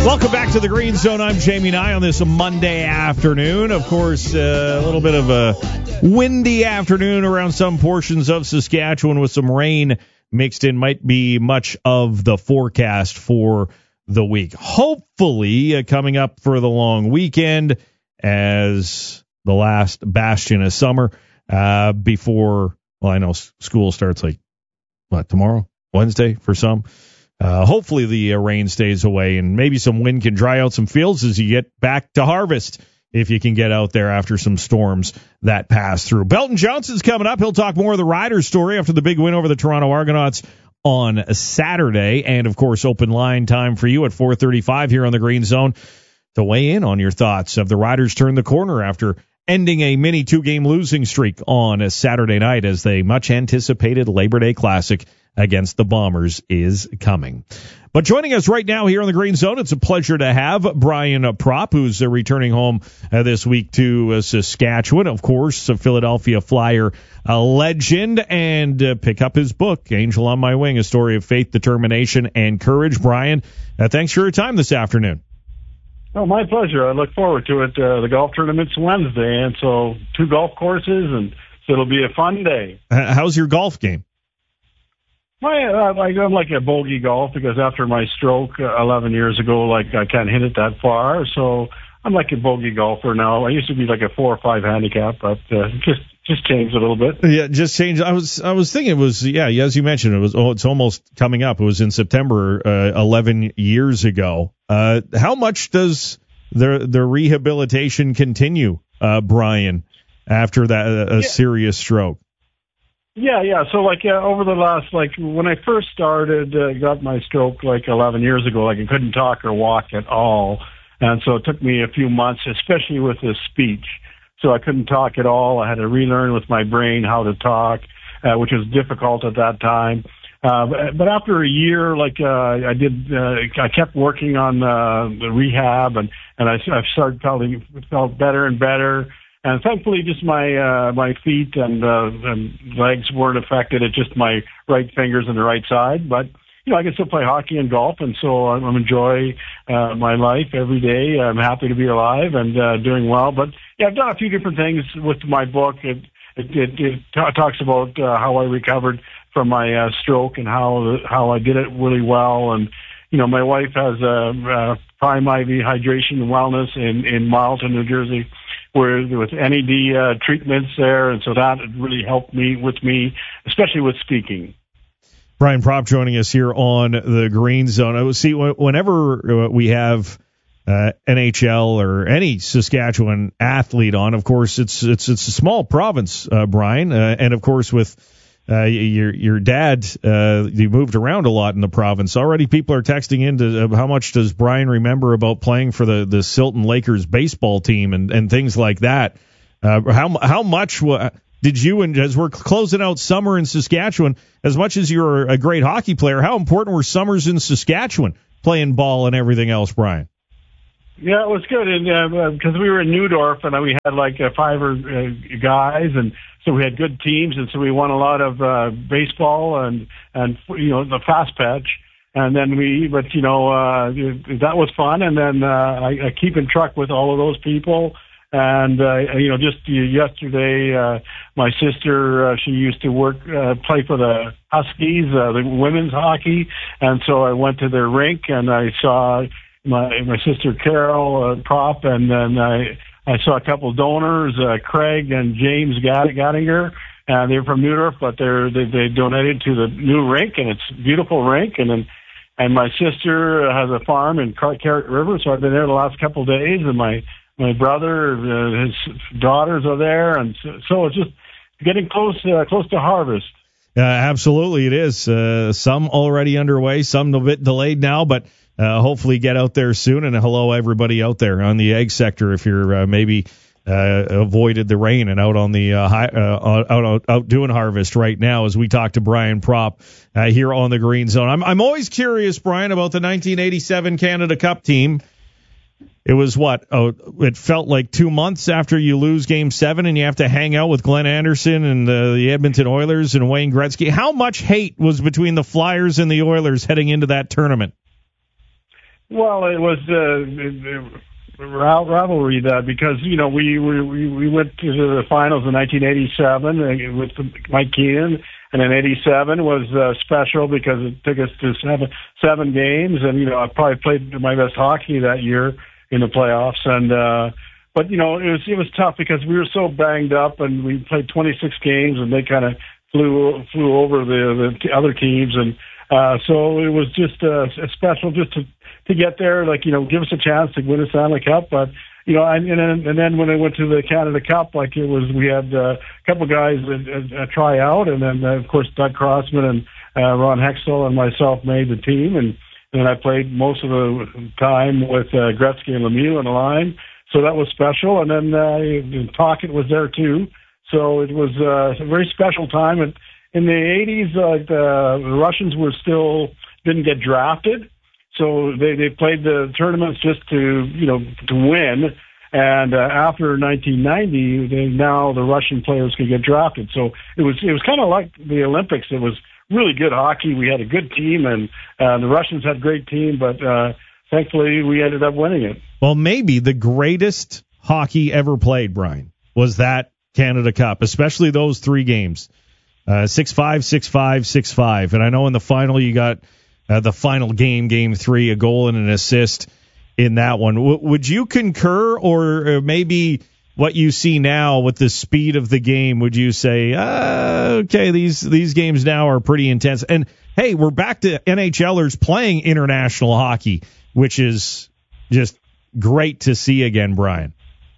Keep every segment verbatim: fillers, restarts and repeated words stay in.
Welcome back to the Green Zone. I'm Jamie Nye on this Monday afternoon. Of course, uh, a little bit of a windy afternoon around some portions of Saskatchewan with some rain mixed in. Might be much of the forecast for the week. Hopefully, uh, coming up for the long weekend as the last bastion of summer uh, before, well, I know school starts like, what, tomorrow? Wednesday for some. Uh, hopefully the uh, rain stays away and maybe some wind can dry out some fields as you get back to harvest if you can get out there after some storms that pass through. Belton Johnson's coming up. He'll talk more of the Riders' story after the big win over the Toronto Argonauts on Saturday. And, of course, open line time for you at four thirty-five here on the Green Zone to weigh in on your thoughts of the Riders turn the corner after ending a mini two-game losing streak on a Saturday night as the much-anticipated Labor Day Classic against the Bombers is coming. But joining us right now here on the Green Zone, it's a pleasure to have Brian Propp, who's uh, returning home uh, this week to uh, Saskatchewan. Of course, a Philadelphia Flyer a legend, and uh, pick up his book, Angel on My Wing, a story of faith, determination, and courage. Brian, uh, thanks for your time this afternoon. Oh, my pleasure. I look forward to it. Uh, the golf tournament's Wednesday, and so two golf courses, and so it'll be a fun day. Uh, how's your golf game? My, uh, I'm like a bogey golf because after my stroke uh, eleven years ago, like I can't hit it that far. So I'm like a bogey golfer now. I used to be like a four or five handicap, but uh, just just changed a little bit. Yeah, just changed. I was I was thinking it was yeah, as you mentioned, it was oh, it's almost coming up. It was in September, uh, eleven years ago. Uh, how much does the the rehabilitation continue, uh, Brian, after that uh, a yeah. serious stroke? Yeah, yeah. So, like, uh, over the last, like, when I first started, uh, got my stroke, like, eleven years ago, like, I couldn't talk or walk at all. And so it took me a few months, especially with the speech. So I couldn't talk at all. I had to relearn with my brain how to talk, uh, which was difficult at that time. Uh, but, but after a year, like, uh, I did, uh, I kept working on, uh, the rehab and, and I, I started feeling, felt better and better. And thankfully, just my uh, my feet and, uh, and legs weren't affected. It's just my right fingers on the right side. But you know, I can still play hockey and golf, and so I'm, I'm enjoy uh, my life every day. I'm happy to be alive and uh, doing well. But yeah, I've done a few different things with my book. It it, it, it t- talks about uh, how I recovered from my uh, stroke and how how I did it really well. And you know, my wife has a, a Prime I V Hydration and Wellness in in Marlton, New Jersey, where with N E D uh, treatments there, and so that really helped me with me, especially with speaking. Brian Propp joining us here on the Green Zone. I see whenever we have uh, N H L or any Saskatchewan athlete on, of course it's it's it's a small province, uh, Brian, uh, and of course with uh, your your dad, uh, you moved around a lot in the province. Already, people are texting in to uh, how much does Brian remember about playing for the the Silton Lakers baseball team and and things like that. Uh, how how much w- did you, and as we're closing out summer in Saskatchewan, as much as you're a great hockey player, how important were summers in Saskatchewan playing ball and everything else, Brian? Yeah, it was good, and because uh, we were in Neudorf, and we had like uh, five or, uh, guys, and so we had good teams, and so we won a lot of uh, baseball and and you know the fast pitch, and then we, but you know uh, that was fun, and then uh, I, I keep in track with all of those people, and uh, you know just yesterday, uh, my sister uh, she used to work uh, play for the Huskies, uh, the women's hockey, and so I went to their rink and I saw. My my sister Carol uh, Propp, and then I I saw a couple of donors, uh, Craig and James Gattinger, and they're from Neudorf, but they're they, they donated to the new rink, and it's a beautiful rink, and then and my sister has a farm in Car- Carrot River, so I've been there the last couple of days, and my my brother, uh, his daughters are there, and so, so it's just getting close uh, close to harvest. Uh, absolutely, it is. Uh, some already underway, some a bit delayed now, but. Uh, hopefully get out there soon, and hello everybody out there on the egg sector if you're uh, maybe uh, avoided the rain and out on the uh, high, uh, out, out out doing harvest right now as we talk to Brian Propp uh, here on the Green Zone. I'm I'm always curious, Brian, about the nineteen eighty-seven Canada Cup team. It was what? Oh, it felt like two months after you lose Game Seven, and you have to hang out with Glenn Anderson and uh, the Edmonton Oilers and Wayne Gretzky. How much hate was between the Flyers and the Oilers heading into that tournament? Well, it was uh, rivalry that because you know we we we went to the finals in nineteen eighty-seven with Mike Keenan, and then eighty-seven was uh, special because it took us to seven seven games, and you know I probably played my best hockey that year in the playoffs, and uh, but you know it was it was tough because we were so banged up, and we played twenty-six games, and they kind of flew flew over the the other teams, and uh, so it was just uh, special just to. to get there, like, you know, give us a chance to win a Stanley Cup. But, you know, and, and, then, and then when I went to the Canada Cup, like it was, we had uh, a couple of guys that uh, try out. And then, uh, of course, Doug Crossman and uh, Ron Hextall and myself made the team. And, and then I played most of the time with uh, Gretzky and Lemieux on the line. So that was special. And then uh, Tocchet was there, too. So it was uh, a very special time. And in the eighties, uh, the, the Russians were still didn't get drafted. So they, they played the tournaments just to, you know, to win. And uh, after nineteen ninety, they, now the Russian players could get drafted. So it was it was kind of like the Olympics. It was really good hockey. We had a good team, and uh, the Russians had a great team. But uh, thankfully, we ended up winning it. Well, maybe the greatest hockey ever played, Brian, was that Canada Cup, especially those three games, uh, six five, six five, six five. And I know in the final you got uh, the final game, game three, a goal and an assist in that one. W- would you concur, or maybe what you see now with the speed of the game, would you say, uh, okay, these these games now are pretty intense? And, hey, we're back to NHLers playing international hockey, which is just great to see again, Brian.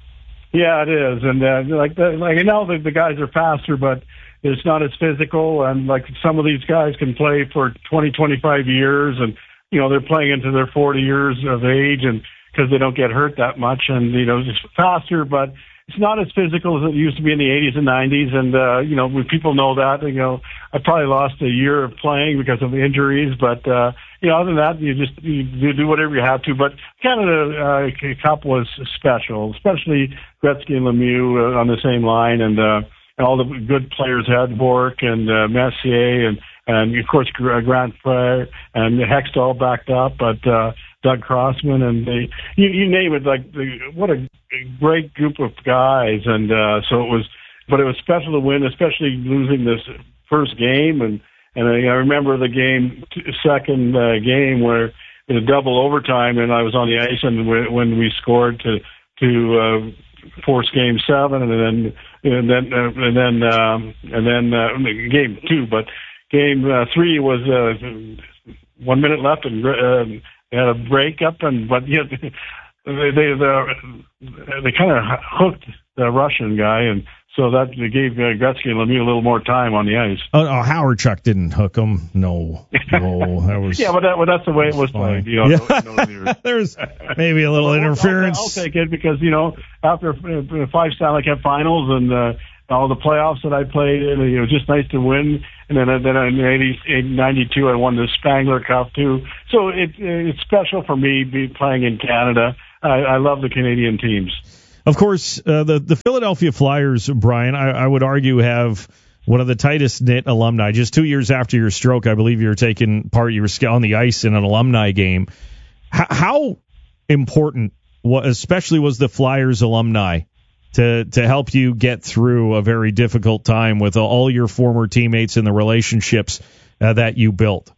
Yeah, it is. And uh, like, the, like I know that the guys are faster, but it's not as physical. And like some of these guys can play for twenty, twenty-five years, and you know they're playing into their forty years of age, and because they don't get hurt that much, and you know it's faster, but it's not as physical as it used to be in the eighties and nineties. And uh, you know, when people know that, you know, I probably lost a year of playing because of the injuries, but uh, you know, other than that, you just you do whatever you have to. But Canada uh, Cup was special, especially Gretzky and Lemieux uh, on the same line, and uh, and all the good players had Bourque and uh, Messier and. And, of course, Grant Frere and Hextall backed up, but uh, Doug Crossman and they, you, you name it, like, the, what a great group of guys. And uh, so it was, but it was special to win, especially losing this first game. And, and I, I remember the game, second uh, game where in a double overtime, and I was on the ice, and when we scored to to uh, force game seven, and then and then uh, and then um, and then uh, game two, but. Game uh, three was uh, one minute left, and uh, they had a break up, and but yeah, they they they, they kind of hooked the Russian guy, and so that gave uh, Gretzky and Lemieux a little more time on the ice. Oh, oh Howard Chuck didn't hook him. No, no, that was yeah, but that, well, that's the way it was fine. played. You know, yeah. no, no, There's maybe a little well, interference. I'll, I'll take it because you know after five Stanley Cup Finals and. Uh, all the playoffs that I played in, it was just nice to win. And then, then in eighty, ninety-two, I won the Spangler Cup too. So it, it's special for me be playing in Canada. I, I love the Canadian teams. Of course, uh, the, the Philadelphia Flyers, Brian, I, I would argue have one of the tightest knit alumni. Just two years after your stroke, I believe you were taking part, you were on the ice in an alumni game. H- how important, especially was the Flyers alumni, to to help you get through a very difficult time with all your former teammates and the relationships uh, that you built?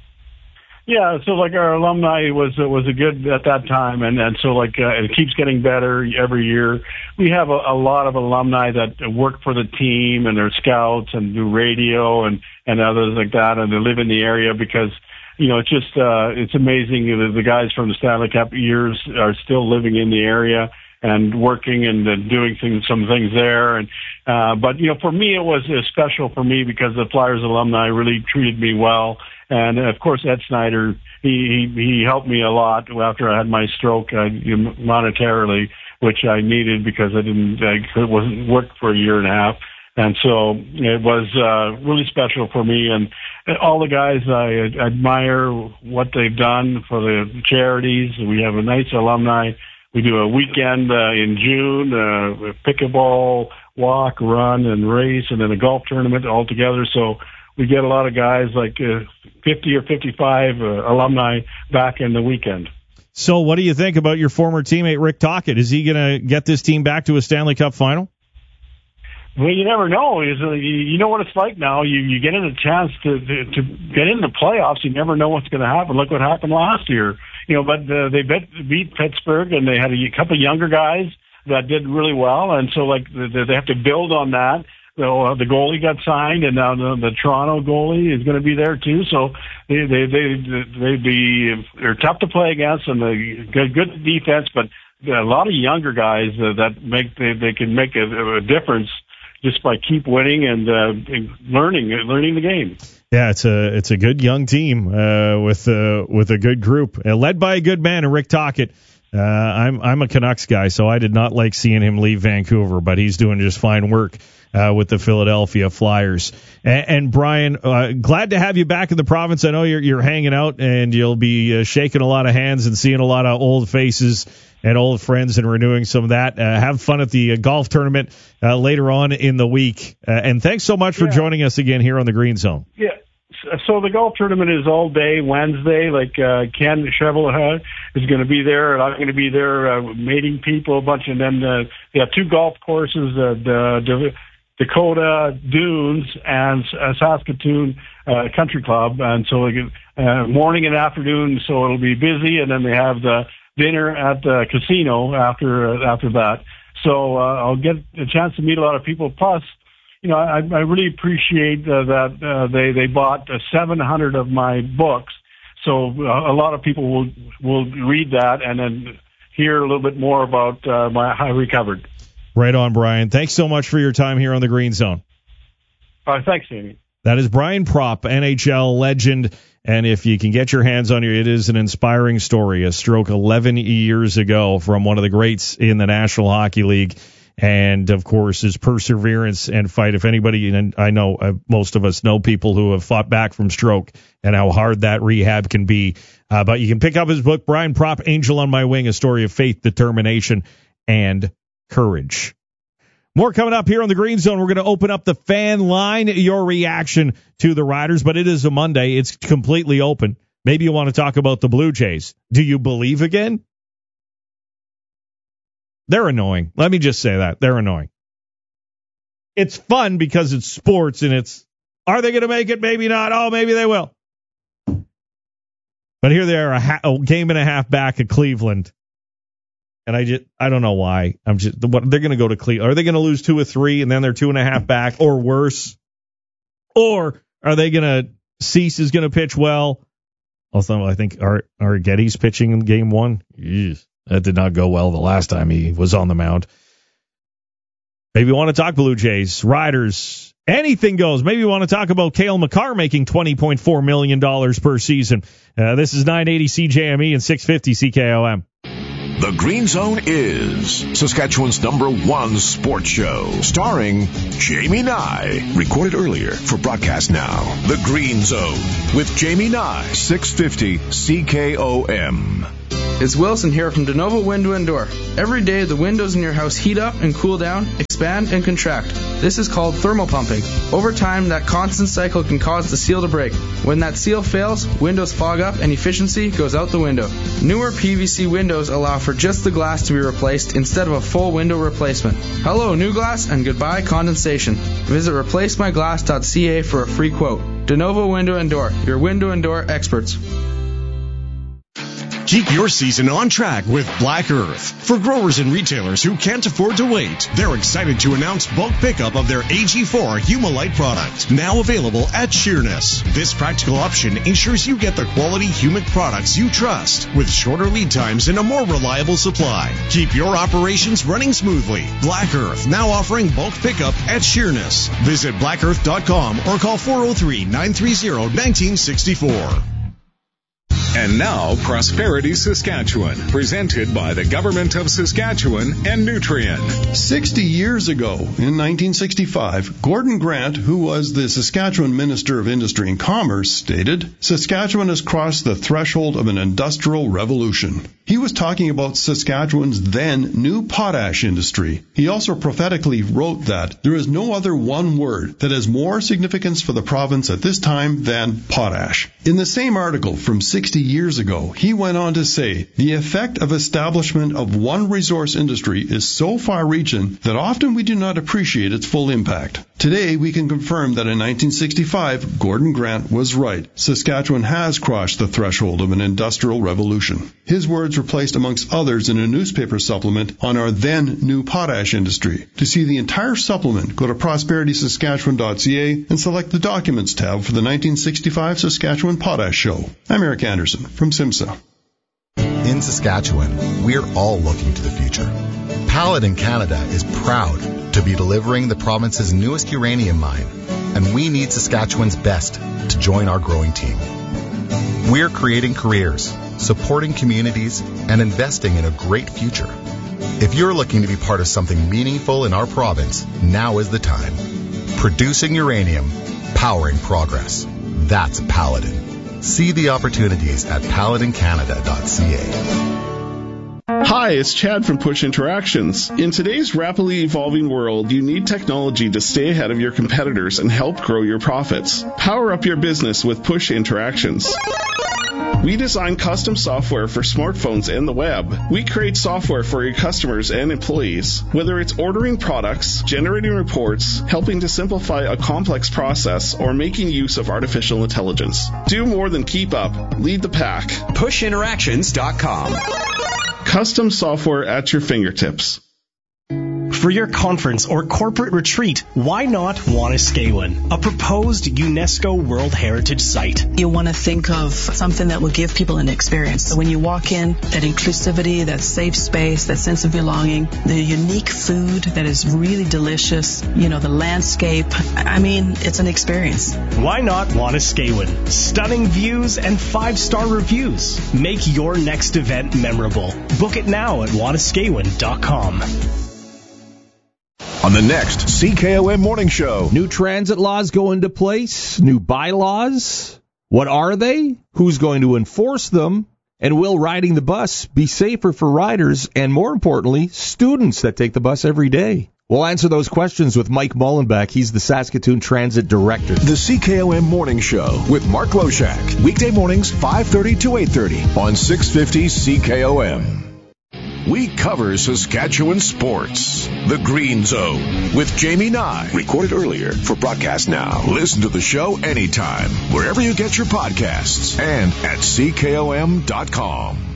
Yeah, so like our alumni was uh, was a good at that time, and, and so like uh, it keeps getting better every year. We have a, a lot of alumni that work for the team, and they're scouts and do radio and, and others like that, and they live in the area because, you know, it's just uh, it's amazing. The, the guys from the Stanley Cup years are still living in the area and working and uh, doing things, some things there. And, uh, but, you know, for me, it was uh, special for me because the Flyers alumni really treated me well. And, of course, Ed Snyder, he, he, he helped me a lot after I had my stroke uh, monetarily, which I needed because I didn't, I wasn't work for a year and a half. And so it was uh, really special for me. And all the guys, I admire what they've done for the charities. We have a nice alumni. We do a weekend uh, in June, uh, pickleball, walk, run, and race, and then a golf tournament all together. So we get a lot of guys, like uh, fifty or fifty-five uh, alumni back in the weekend. So what do you think about your former teammate, Rick Tocchet? Is he going to get this team back to a Stanley Cup final? Well, you never know. You know what it's like now. You you get in a chance to, to to get into the playoffs. You never know what's going to happen. Look what happened last year. You know, but uh, they beat, beat Pittsburgh, and they had a couple of younger guys that did really well, and so like they have to build on that. So uh, the goalie got signed, and now the, the Toronto goalie is going to be there too. So they they they they be they're tough to play against, and they good good defense, but a lot of younger guys uh, that make they they can make a, a difference just by keep winning and, uh, and learning learning the game. Yeah, it's a it's a good young team uh, with uh, with a good group, uh, led by a good man, Rick Tocchet. Uh, I'm I'm a Canucks guy, so I did not like seeing him leave Vancouver, but he's doing just fine work uh, with the Philadelphia Flyers. And, and Brian, uh, glad to have you back in the province. I know you're you're hanging out, and you'll be uh, shaking a lot of hands and seeing a lot of old faces and old friends and renewing some of that. Uh, have fun at the uh, golf tournament uh, later on in the week. Uh, and thanks so much for yeah. joining us again here on the Green Zone. Yeah. So the golf tournament is all day Wednesday. Like uh, Ken Chevelhead is going to be there, and I'm going to be there uh, meeting people a bunch. And then uh, they have two golf courses, uh, the, the Dakota Dunes and uh, Saskatoon uh, Country Club. And so uh, morning and afternoon, so it'll be busy. And then they have the dinner at the casino after uh, after that. So uh, I'll get a chance to meet a lot of people. Plus, you know, I, I really appreciate uh, that uh, they they bought uh, seven hundred of my books, so uh, a lot of people will will read that and then hear a little bit more about uh, my how I recovered. Right on, Brian. Thanks so much for your time here on the Green Zone. All right, thanks, Amy. That is Brian Propp, N H L legend, and if you can get your hands on it, it is an inspiring story. A stroke eleven years ago from one of the greats in the National Hockey League. And, of course, his perseverance and fight. If anybody, and I know uh, most of us know people who have fought back from stroke and how hard that rehab can be. Uh, but you can pick up his book, Brian Propp, Angel on My Wing, a story of faith, determination, and courage. More coming up here on the Green Zone. We're going to open up the fan line, your reaction to the Riders, but it is a Monday. It's completely open. Maybe you want to talk about the Blue Jays. Do you believe again? They're annoying. Let me just say that. They're annoying. It's fun because it's sports, and it's, are they going to make it? Maybe not. Oh, maybe they will. But here they are, a, ha- a game and a half back at Cleveland. And I just, I don't know why. I'm just, what, they're going to go to Cleveland. Are they going to lose two or three, and then they're two and a half back, or worse? Or are they going to, Cease is going to pitch well? Also, I think, are, are Getty's pitching in game one? Jeez. That did not go well the last time he was on the mound. Maybe you want to talk Blue Jays, Riders, anything goes. Maybe you want to talk about Cale Makar making twenty point four million dollars per season. Uh, this is nine eighty C J M E and six fifty C K O M. The Green Zone is Saskatchewan's number one sports show, starring Jamie Nye. Recorded earlier for broadcast now. The Green Zone with Jamie Nye, six fifty C K O M. It's Wilson here from DeNova Window and Door. Every day the windows in your house heat up and cool down, expand and contract. This is called thermal pumping. Over time, that constant cycle can cause the seal to break. When that seal fails, windows fog up and efficiency goes out the window. Newer P V C windows allow for just the glass to be replaced instead of a full window replacement. Hello, new glass, and goodbye condensation. Visit replace my glass dot c a for a free quote. DeNova Window and Door, your window and door experts. Keep your season on track with Black Earth. For growers and retailers who can't afford to wait, they're excited to announce bulk pickup of their A G four Humulite product, now available at Sheerness. This practical option ensures you get the quality humic products you trust, with shorter lead times and a more reliable supply. Keep your operations running smoothly. Black Earth, now offering bulk pickup at Sheerness. Visit black earth dot com or call four oh three, nine three oh, one nine six four. And now, Prosperity Saskatchewan, presented by the Government of Saskatchewan and Nutrien. Sixty years ago, in nineteen sixty-five, Gordon Grant, who was the Saskatchewan Minister of Industry and Commerce, stated, "Saskatchewan has crossed the threshold of an industrial revolution." He was talking about Saskatchewan's then new potash industry. He also prophetically wrote that there is no other one word that has more significance for the province at this time than potash. In the same article from sixty years ago. He went on to say, the effect of establishment of one resource industry is so far-reaching that often we do not appreciate its full impact. Today, we can confirm that in nineteen sixty-five, Gordon Grant was right. Saskatchewan has crossed the threshold of an industrial revolution. His words were placed amongst others in a newspaper supplement on our then new potash industry. To see the entire supplement, go to prosperity saskatchewan dot c a and select the Documents tab for the nineteen sixty-five Saskatchewan Potash Show. I'm Eric Anderson from SIMSA. In Saskatchewan, we're all looking to the future. Paladin Canada is proud to be delivering the province's newest uranium mine, and we need Saskatchewan's best to join our growing team. We're creating careers, supporting communities, and investing in a great future. If you're looking to be part of something meaningful in our province, now is the time. Producing uranium, powering progress. That's Paladin. See the opportunities at paladin canada dot c a. Hi, it's Chad from Push Interactions. In today's rapidly evolving world, you need technology to stay ahead of your competitors and help grow your profits. Power up your business with Push Interactions. We design custom software for smartphones and the web. We create software for your customers and employees. Whether it's ordering products, generating reports, helping to simplify a complex process, or making use of artificial intelligence. Do more than keep up. Lead the pack. push interactions dot com. Custom software at your fingertips. For your conference or corporate retreat, why not Wanuskewin, a proposed UNESCO World Heritage Site? You want to think of something that will give people an experience. So when you walk in, that inclusivity, that safe space, that sense of belonging, the unique food that is really delicious, you know, the landscape. I mean, it's an experience. Why not Wanuskewin? Stunning views and five-star reviews. Make your next event memorable. Book it now at wanuskewin dot com. On the next C K O M Morning Show. New transit laws go into place. New bylaws. What are they? Who's going to enforce them? And will riding the bus be safer for riders and, more importantly, students that take the bus every day? We'll answer those questions with Mike Mullenbeck. He's the Saskatoon Transit Director. The C K O M Morning Show with Mark Loshak. Weekday mornings, five thirty to eight thirty on six fifty C K O M. We cover Saskatchewan sports. The Green Zone with Jamie Nye. Recorded earlier for broadcast now. Listen to the show anytime, wherever you get your podcasts, and at C K O M dot com.